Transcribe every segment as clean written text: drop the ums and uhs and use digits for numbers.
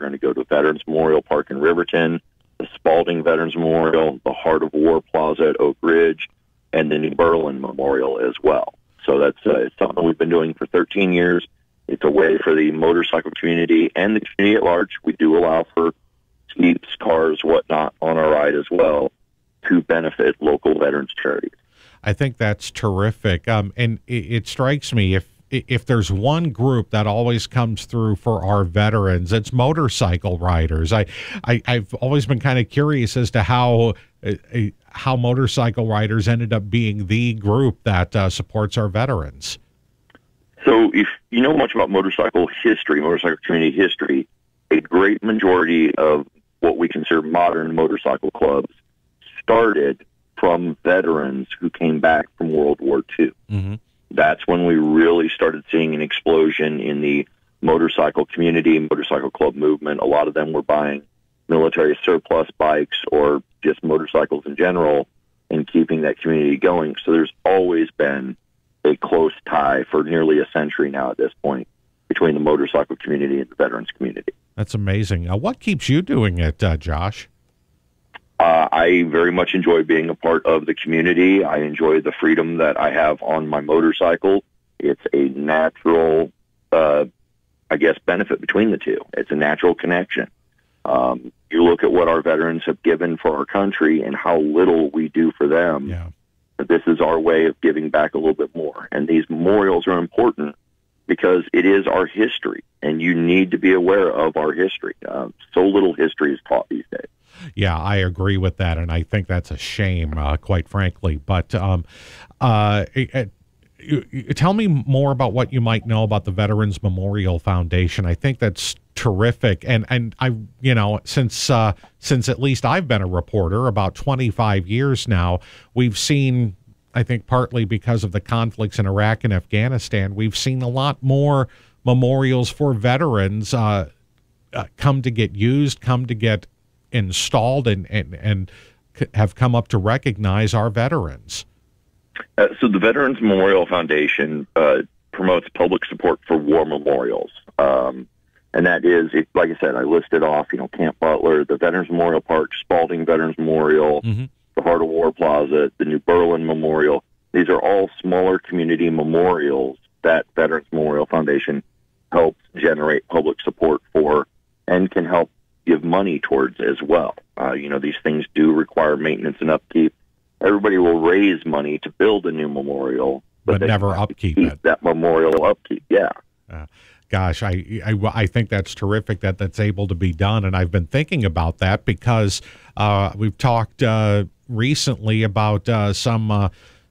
going to go to Veterans Memorial Park in Riverton, the Spalding Veterans Memorial, the Heart of War Plaza at Oak Ridge, and the New Berlin Memorial as well. So that's it's something we've been doing for 13 years. It's a way for the motorcycle community and the community at large. We do allow for jeeps, cars, whatnot on our ride as well to benefit local veterans charities. I think that's terrific. And it strikes me, if there's one group that always comes through for our veterans, it's motorcycle riders. I've always been kind of curious as to how motorcycle riders ended up being the group that supports our veterans. So if you know much about motorcycle history, motorcycle community history, a great majority of what we consider modern motorcycle clubs started from veterans who came back from World War II. Mm-hmm. That's when we really started seeing an explosion in the motorcycle community, motorcycle club movement. A lot of them were buying military surplus bikes or just motorcycles in general and keeping that community going. So there's always been a close tie for nearly a century now at this point between the motorcycle community and the veterans community. That's amazing. What keeps you doing it, Josh? I very much enjoy being a part of the community. I enjoy the freedom that I have on my motorcycle. It's a natural, benefit between the two. It's a natural connection. You look at what our veterans have given for our country and how little we do for them. Yeah. This is our way of giving back a little bit more. And these memorials are important because it is our history, and you need to be aware of our history. So little history is taught these days. Yeah, I agree with that, and I think that's a shame, quite frankly. But tell me more about what you might know about the Veterans Memorial Foundation. I think that's terrific, and I, since at least I've been a reporter about 25 years now, we've seen, I think partly because of the conflicts in Iraq and Afghanistan, we've seen a lot more memorials for veterans come to get used, come to get installed, and have come up to recognize our veterans. So the Veterans Memorial Foundation promotes public support for war memorials. And that is, like I said, I listed off, Camp Butler, the Veterans Memorial Park, Spalding Veterans Memorial, mm-hmm. the Heart of War Plaza, the New Berlin Memorial. These are all smaller community memorials that Veterans Memorial Foundation helps generate public support for and can help give money towards as well. These things do require maintenance and upkeep. Everybody will raise money to build a new memorial, but never upkeep it. That memorial upkeep, yeah. Gosh, I think that's terrific that that's able to be done, and I've been thinking about that because we've talked recently about some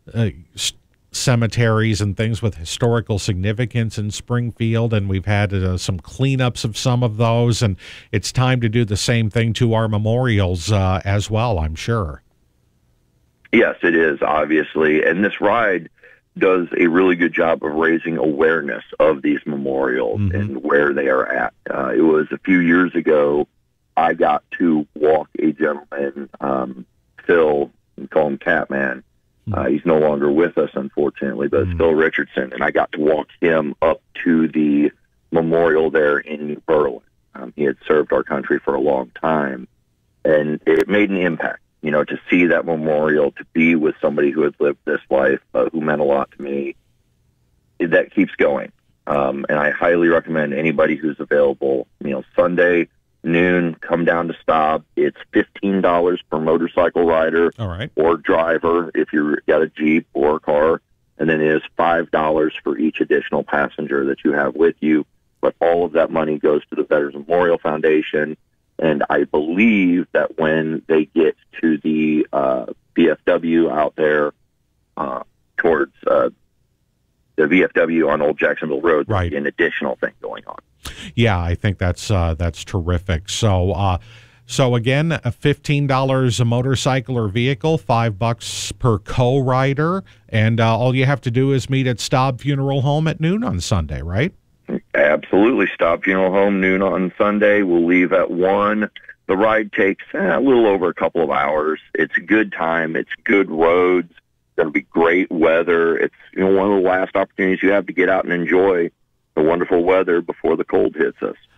cemeteries and things with historical significance in Springfield, and we've had some cleanups of some of those, and it's time to do the same thing to our memorials as well, I'm sure. Yes, it is, obviously, and this ride does a really good job of raising awareness of these memorials mm-hmm. and where they are at. It was a few years ago, I got to walk a gentleman, Phil, we call him Catman. He's no longer with us, unfortunately, but it's Phil Richardson, and I got to walk him up to the memorial there in New Berlin. He had served our country for a long time, and it made an impact. To see that memorial, to be with somebody who had lived this life, who meant a lot to me, that keeps going. And I highly recommend anybody who's available, Sunday, noon, come down to Staub. It's $15 per motorcycle rider or driver if you've got a Jeep or a car. And then it is $5 for each additional passenger that you have with you. But all of that money goes to the Veterans Memorial Foundation. And I believe that when they get to the VFW out there towards the VFW on Old Jacksonville Road, there'll be an additional thing going on. Yeah, I think that's terrific. So again, $15 a motorcycle or vehicle, $5 per co-rider, and all you have to do is meet at Staub Funeral Home at noon on Sunday, right? Absolutely. Staub Funeral Home, noon on Sunday. We'll leave at 1. The ride takes a little over a couple of hours. It's a good time. It's good roads. It's going to be great weather. It's one of the last opportunities you have to get out and enjoy the wonderful weather before the cold hits us.